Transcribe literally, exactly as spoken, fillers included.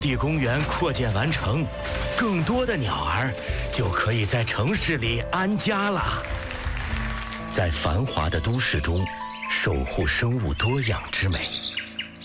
地公园扩建完成，更多的鸟儿就可以在城市里安家了。在繁华的都市中，守护生物多样之美。